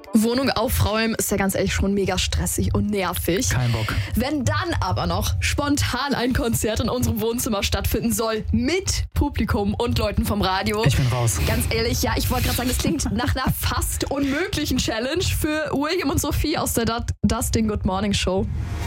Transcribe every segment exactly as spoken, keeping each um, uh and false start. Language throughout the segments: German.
Wohnung aufräumen ist ja ganz ehrlich schon mega stressig und nervig. Kein Bock. Wenn dann aber noch spontan ein Konzert in unserem Wohnzimmer stattfinden soll, mit Publikum und Leuten vom Radio. Ich bin raus. Ganz ehrlich, ja, ich wollte gerade sagen, das klingt nach einer fast unmöglichen Challenge für William und Sophie aus der Dat- Dustin Good Morning Show.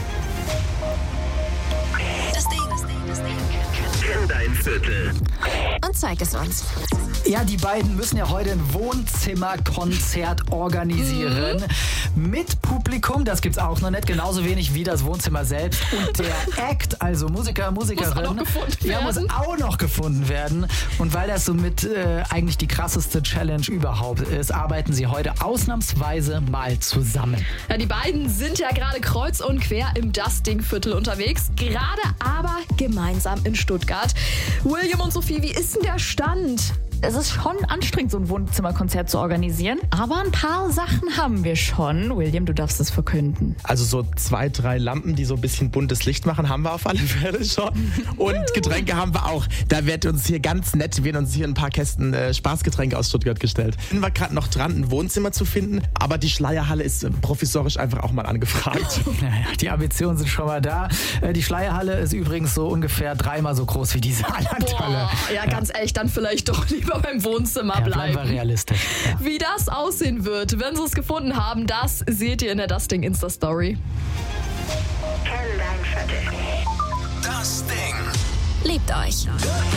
Das Ding, das Ding, das Ding. Kenn dein Viertel. Und zeig es uns. Ja, die beiden müssen ja heute ein Wohnzimmerkonzert organisieren. Mhm. Mit Publikum, das gibt's auch noch nicht, genauso wenig wie das Wohnzimmer selbst. Und der Act, also Musiker, Musikerin, muss auch noch gefunden ja, muss werden. auch noch gefunden werden. Und weil das somit äh, eigentlich die krasseste Challenge überhaupt ist, arbeiten sie heute ausnahmsweise mal zusammen. Ja, die beiden sind ja gerade kreuz und quer im Dustin-Viertel unterwegs, gerade aber gemeinsam in Stuttgart. William und Sophie, wie ist denn der Stand? Es ist schon anstrengend, so ein Wohnzimmerkonzert zu organisieren. Aber ein paar Sachen haben wir schon. William, du darfst es verkünden. Also so zwei, drei Lampen, die so ein bisschen buntes Licht machen, haben wir auf alle Fälle schon. Und Getränke haben wir auch. Da wird uns hier ganz nett, werden uns hier ein paar Kästen äh, Spaßgetränke aus Stuttgart gestellt. Sind wir gerade noch dran, ein Wohnzimmer zu finden. Aber die Schleierhalle ist äh, provisorisch einfach auch mal angefragt. Naja, die Ambitionen sind schon mal da. Äh, die Schleierhalle ist übrigens so ungefähr dreimal so groß wie die Saarlandhalle. Boah, ja, ganz ehrlich, dann vielleicht doch lieber beim Wohnzimmer Ja, bleiben. bleiben wir realistisch. Ja. Wie das aussehen wird, wenn sie es gefunden haben, das seht ihr in der Dustin Insta-Story. Kenn dein Viertel. Das Ding. Liebt euch.